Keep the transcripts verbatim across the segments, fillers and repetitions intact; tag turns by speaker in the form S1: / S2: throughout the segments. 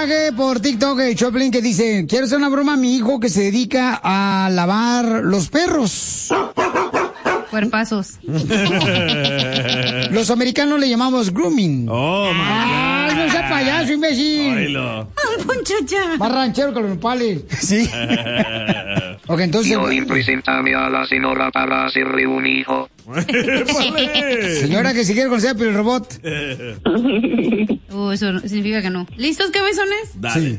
S1: mensaje por TikTok de Choplin que dice, quiero hacer una broma a mi hijo que se dedica a lavar los perros.
S2: Cuerpazos.
S1: Los americanos le llamamos grooming.
S3: Oh, my God.
S1: ¡Ay, no sea payaso, imbécil!
S3: Oilo.
S2: Ponchocha.
S1: Más ranchero que los nopales. Sí. Ok, entonces...
S4: Piolín, preséntame a la señora para hacerle un hijo.
S1: Señora que si quiere conocer a el robot.
S2: Uh, eso no- significa que no. ¿Listos, cabezones?
S3: Dale.
S1: Sí.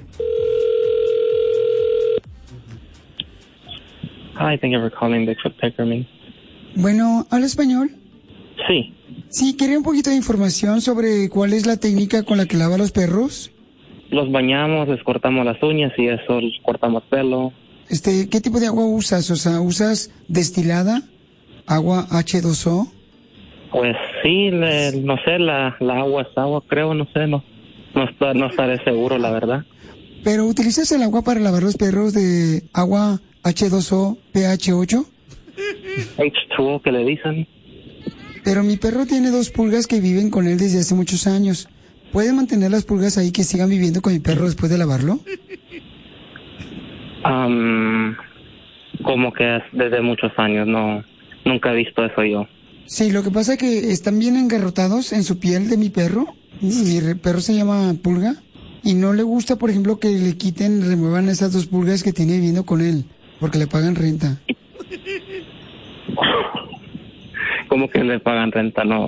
S5: Hi, thank you for calling the Chuck Peckerman.
S1: Bueno, ¿habla español?
S5: Sí.
S1: Sí, quería un poquito de información sobre cuál es la técnica con la que lava los perros.
S5: Los bañamos, les cortamos las uñas y eso, les cortamos pelo.
S1: Este, ¿qué tipo de agua usas? O sea, ¿usas destilada? ¿Agua hache dos o?
S5: Pues sí, le- no sé, la, la agua es agua, creo, no sé, no, no, está- no estaré seguro, la verdad.
S1: ¿Pero utilizas el agua para lavar los perros de agua hache dos o pH ocho?
S5: H dos O que le dicen.
S1: Pero mi perro tiene dos pulgas que viven con él desde hace muchos años. ¿Puede mantener las pulgas ahí que sigan viviendo con mi perro después de lavarlo?
S5: Am, como que es desde muchos años, no, nunca he visto eso yo.
S1: Sí, lo que pasa es que están bien engarrotados en su piel de mi perro. Mi re- perro se llama Pulga. Y no le gusta, por ejemplo, que le quiten, remuevan esas dos pulgas que tiene viviendo con él. Porque le pagan renta.
S5: Como que le pagan renta, no.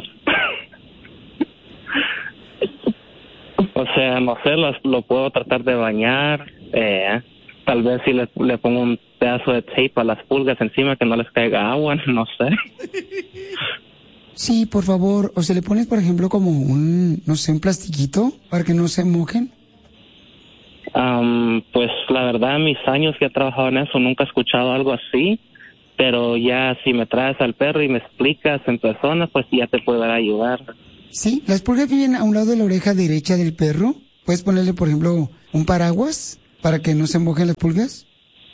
S5: O sea, no sé, lo, lo puedo tratar de bañar, eh, tal vez si le, le pongo un pedazo de tape a las pulgas encima que no les caiga agua, no sé.
S1: Sí, por favor. O se le pones, por ejemplo, como un, no sé, un plastiquito para que no se mojen.
S5: Am, pues la verdad, mis años que he trabajado en eso, nunca he escuchado algo así, pero ya si me traes al perro y me explicas en persona, pues ya te puedo ayudar.
S1: Sí, las pulgas viven a un lado de la oreja derecha del perro. Puedes ponerle, por ejemplo, un paraguas para que no se mojen las pulgas.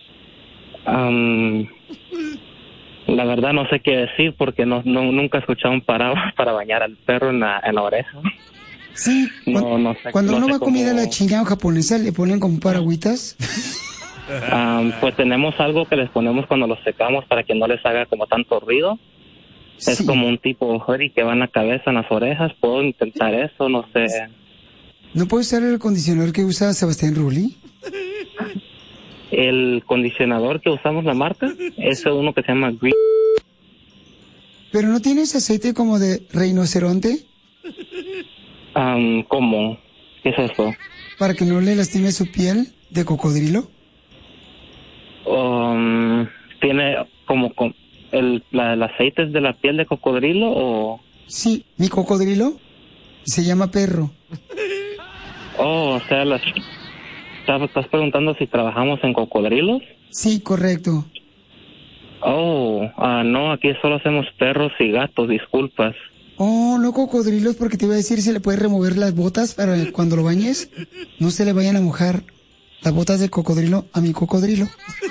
S5: Am, la verdad no sé qué decir porque no, no nunca he escuchado un paraguas para bañar al perro en la, en la oreja.
S1: Sí,
S5: No,
S1: cuan-
S5: no sé-
S1: cuando
S5: no
S1: uno
S5: sé
S1: va a comida a
S5: cómo-
S1: la china o japonesa, le ponen como paragüitas.
S5: Am, pues tenemos algo que les ponemos cuando los secamos para que no les haga como tanto ruido. Es
S1: Sí.
S5: como un tipo hoodie que va en la cabeza, en las orejas. Puedo intentar eso, no sé.
S1: ¿No puede usar el acondicionador que usa Sebastián Rulli?
S5: El condicionador que usamos la marca es uno que se llama Green.
S1: ¿Pero no tienes aceite como de rinoceronte
S5: Am, ¿Cómo? ¿Qué es eso?
S1: para que no le lastime su piel de cocodrilo?
S5: Um, ¿Tiene como com- el, la, el aceite es de la piel de cocodrilo o...?
S1: Sí, mi cocodrilo se llama perro.
S5: Oh, o sea, las... ¿estás, estás preguntando si trabajamos en cocodrilos?
S1: Sí, correcto.
S5: Oh, ah, no, aquí solo hacemos perros y gatos, disculpas.
S1: Oh, no cocodrilos, porque te iba a decir si le puedes remover las botas para cuando lo bañes no se le vayan a mojar las botas de cocodrilo a mi cocodrilo.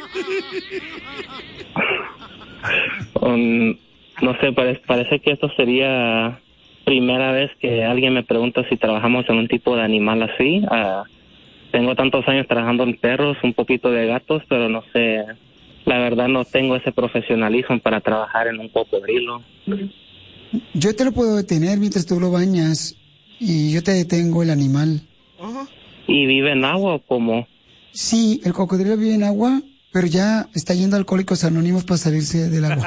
S5: Um, no sé, parece, parece que esto sería primera vez que alguien me pregunta si trabajamos en un tipo de animal así. Ah, tengo tantos años trabajando en perros, un poquito de gatos, pero no sé, la verdad no tengo ese profesionalismo para trabajar en un cocodrilo.
S1: Yo te lo puedo detener mientras tú lo bañas y yo te detengo el animal.
S5: ¿Y vive en agua o cómo?
S1: Sí, el cocodrilo vive en agua, pero ya está yendo a Alcohólicos Anónimos para salirse del agua.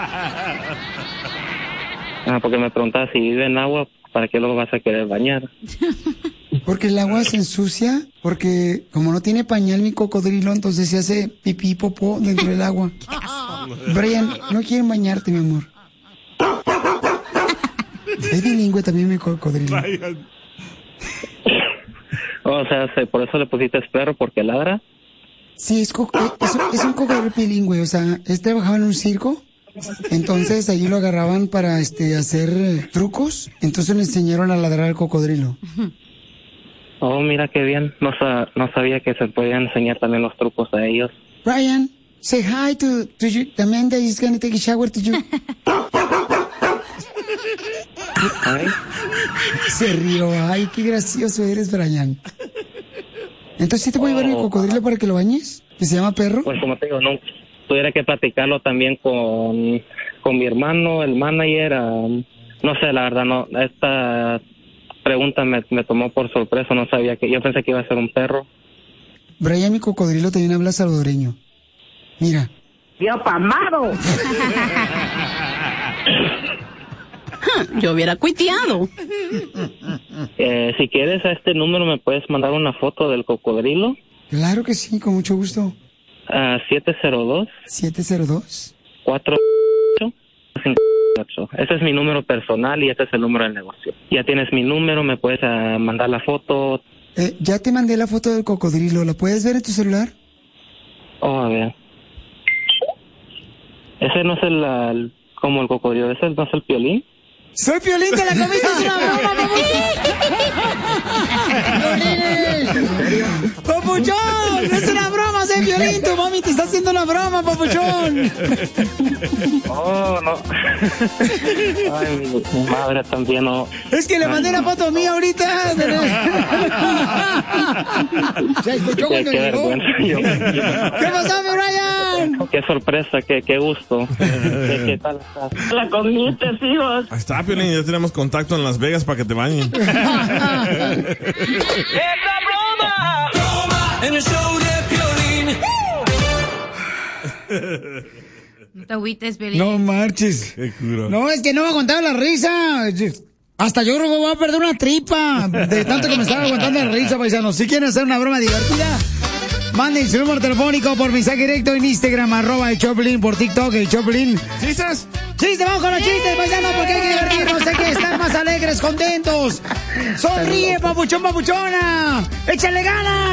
S5: Ah, porque me preguntaba si vive en agua, ¿para qué lo vas a querer bañar?
S1: Porque el agua se ensucia, porque como no tiene pañal mi cocodrilo, entonces se hace pipí y popó dentro del agua. Brian, no quieren bañarte, mi amor. Es bilingüe también mi cocodrilo.
S5: O sea, se- por eso le pusiste perro, porque ladra.
S1: Sí, es, co- es, es un cocodrilo bilingüe, o sea, él trabajaba en un circo, entonces allí lo agarraban para este hacer eh, trucos, entonces le enseñaron a ladrar al cocodrilo.
S5: Oh, mira qué bien. No, sa- no sabía que se podían enseñar también los trucos a ellos.
S1: Brian, say hi to, to you. Amanda is gonna take a shower to you.
S5: Ay,
S1: Se rió, ay, qué gracioso eres, Brian. Entonces, ¿sí te puedo llevar el
S5: Oh.
S1: cocodrilo para que lo bañes? ¿Que se llama perro?
S5: Pues como te digo, no tuviera que platicarlo también con, con mi hermano, el manager. Um, no sé, la verdad, no. Esta pregunta me, me tomó por sorpresa, no sabía que. Yo pensé que iba a ser un perro.
S1: Brian, mi cocodrilo también habla salvadoreño. Mira.
S3: ¡Dios pamado!
S6: Yo hubiera cuiteado.
S5: Eh, si quieres, a este número me puedes mandar una foto del cocodrilo.
S1: Claro que sí, con mucho gusto.
S5: A siete cero dos.
S1: siete cero dos.
S5: cuatro ocho cinco ocho. Ese es mi número personal y este es el número del negocio. Ya tienes mi número, me puedes uh, mandar la foto.
S1: Eh, ya te mandé la foto del cocodrilo. ¿La puedes ver en tu celular?
S5: Oh, a ver. Ese no es el, uh, el como el cocodrilo, ese no es el Piolín.
S1: ¡Soy Piolín, te la comiste! ¡Es una broma, papuchón! ¡Papuchón! ¡Es una broma, soy Piolín! ¡Tu mami te está haciendo una broma, papuchón!
S5: Oh, no. Ay, mi, mi madre también no.
S1: Es que le mandé la foto mía ahorita. ¿Se escuchó
S5: Qué,
S1: cuando
S5: qué
S1: llegó?
S5: vergüenza. Yo, yo-
S1: ¿Qué pasó, mi Brian?
S5: Qué sorpresa, qué, qué gusto. ¿Qué, qué tal estás?
S3: La comiste, hijos.
S7: Ahí está, Piolín, ya tenemos contacto en Las Vegas para que te bañen.
S8: ¡Esta broma! En el show de Piolín.
S2: No te agüites, Piolín.
S1: No marches.
S7: Qué cura.
S1: No, es que no me aguantaba la risa. Hasta yo creo que voy a perder una tripa de tanto que me estaba aguantando la risa, paisanos. Si quieren hacer una broma divertida, manden su número telefónico por mensaje directo en Instagram, arroba el Choplin, por TikTok, el Choplin.
S7: ¿Chistes?
S1: ¡Chistes! ¡Vamos con los chistes, paisanos! Porque hay que divertirnos, hay que estar más alegres, contentos. ¡Sonríe, papuchón, papuchona! ¡Échale ganas!